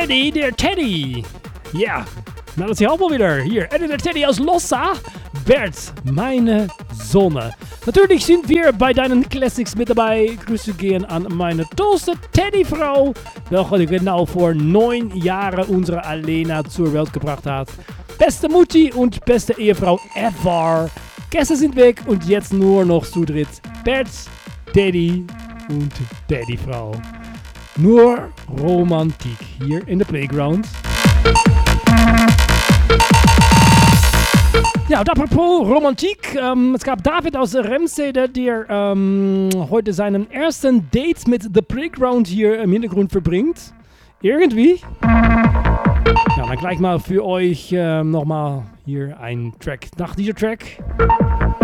Eddie, der Teddy. Ja, na, das ist ja auch mal wieder. Hier, Eddie, der Teddy aus Lossa. Bert, meine Sonne. Natürlich sind wir bei deinen Classics mit dabei. Grüße gehen an meine tollste Teddyvrouw, welche genau vor 9 Jahren unsere Alena zur Welt gebracht hat. Beste Mutti und beste Ehefrau ever. Gäste sind weg und jetzt nur noch zu dritt. Bert, Teddy und Teddyvrouw. Nur Romantik hier in der Playground. Ja, und apropos Romantik, es gab David aus Remstede, der heute seinen ersten Date mit The Playground hier im Hintergrund verbringt. Irgendwie. Ja, dann gleich mal für euch nochmal hier ein Track nach dieser Track.